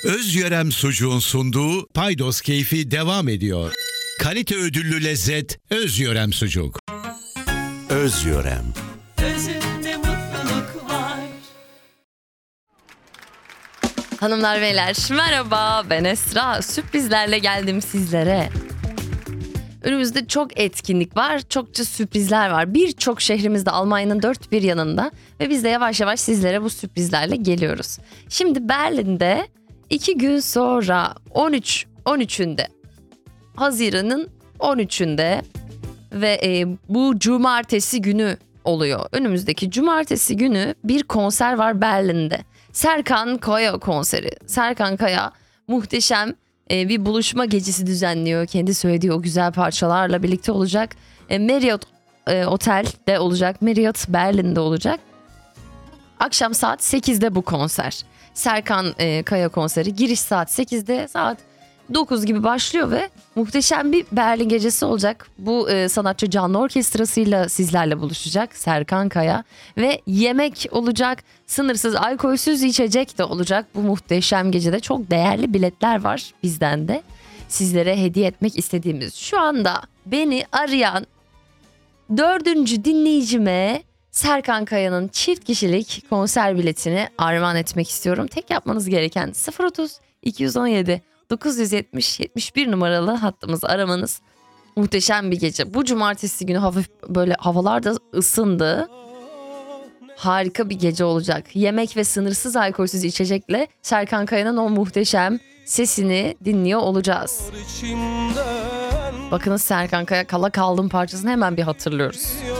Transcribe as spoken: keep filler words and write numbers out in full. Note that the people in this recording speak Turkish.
Özyörem Sucuğun sunduğu Paydos Keyfi devam ediyor. Kalite ödüllü lezzet Özyörem Sucuk. Özyörem. Özünde mutluluk var. Hanımlar beyler merhaba, ben Esra. Sürprizlerle geldim sizlere. Önümüzde çok etkinlik var, çokça sürprizler var. Birçok şehrimizde, Almanya'nın dört bir yanında ve biz de yavaş yavaş sizlere bu sürprizlerle geliyoruz. Şimdi Berlin'de iki gün sonra on üç on üçünde Haziran'ın on üçünde ve e, bu cumartesi günü oluyor. Önümüzdeki cumartesi günü bir konser var Berlin'de. Serkan Kaya konseri. Serkan Kaya muhteşem e, bir buluşma gecesi düzenliyor. Kendi söylediği o güzel parçalarla birlikte olacak. E, Marriott e, Otel'de olacak. Marriott Berlin'de olacak. Akşam saat sekizde bu konser. Serkan e, Kaya konseri. Giriş saat sekizde, saat dokuz gibi başlıyor ve muhteşem bir Berlin gecesi olacak. Bu e, sanatçı canlı orkestrasıyla sizlerle buluşacak Serkan Kaya ve yemek olacak, sınırsız alkolsüz içecek de olacak. Bu muhteşem gecede çok değerli biletler var bizden de. Sizlere hediye etmek istediğimiz, şu anda beni arayan dördüncü dinleyicime Serkan Kaya'nın çift kişilik konser biletini armağan etmek istiyorum. Tek yapmanız gereken sıfır otuz iki yüz on yedi dokuz yüz yetmiş yetmiş bir numaralı hattımızı aramanız. Muhteşem bir gece. Bu cumartesi günü hafif böyle havalar da ısındı. Harika bir gece olacak. Yemek ve sınırsız alkolsüz içecekle Serkan Kaya'nın o muhteşem sesini dinliyor olacağız. Bakınız Serkan Kaya, Kala Kaldım parçasını hemen bir hatırlıyoruz.